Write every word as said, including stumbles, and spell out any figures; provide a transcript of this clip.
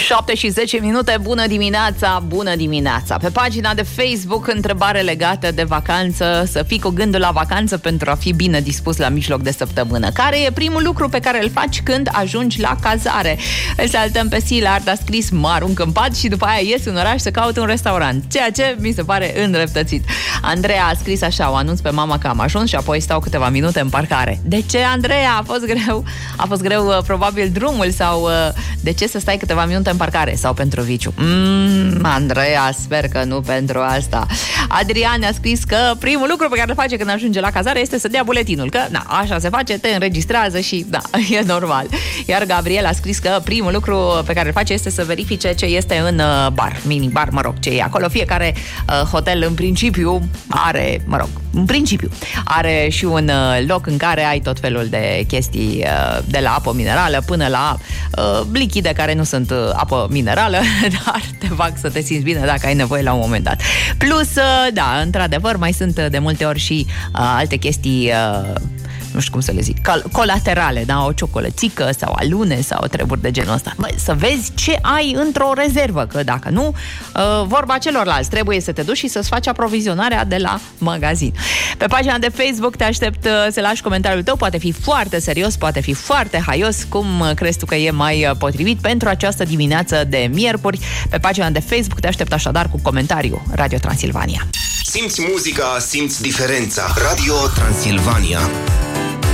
șapte și zece minute, bună dimineața, bună dimineața. Pe pagina de Facebook, întrebare legată de vacanță, să fii cu gândul la vacanță pentru a fi bine dispus la mijloc de săptămână. Care e primul lucru pe care îl faci când ajungi la cazare? Îl saltăm pe Silard, a scris mă arunc în pat și după aia ies în oraș să caut un restaurant. Ceea ce mi se pare îndreptățit. Andreea a scris așa, o anunț pe mama că am ajuns și apoi stau câteva minute în parcare. De ce, Andreea? A fost greu? A fost greu probabil drumul sau de ce să stai câteva minute în parcare? Sau pentru viciu? Mm, Andreea, sper că nu pentru asta. Adrian a scris că primul lucru pe care îl face când ajunge la cazare este să dea buletinul, că na, așa se face, te înregistrează și da, e normal. Iar Gabriel a scris că primul lucru pe care îl face este să verifice ce este în bar, mini-bar, mă rog, ce e acolo. Fiecare uh, hotel în principiu are, mă rog, în principiu are și un uh, loc în care ai tot felul de chestii, uh, de la apă minerală până la uh, lichide care nu sunt uh, apă minerală, dar te fac să te simți bine dacă ai nevoie la un moment dat. Plus, uh, da, într-adevăr, mai sunt de multe ori și uh, alte chestii, uh, nu știu cum să le zic, colaterale, da, o ciocolățică sau alune sau treburi de genul ăsta. Băi, să vezi ce ai într-o rezervă, că dacă nu, uh, vorba celorlalți, trebuie să te duci și să-ți faci aprovizionarea de la magazin. Pe pagina de Facebook te aștept uh, să lași comentariul tău, poate fi foarte serios, poate fi foarte haios, cum crezi tu că e mai potrivit pentru această dimineață de miercuri. Pe pagina de Facebook te aștept așadar cu comentariu Radio Transilvania. Simți muzica, simți diferența. Radio Transilvania.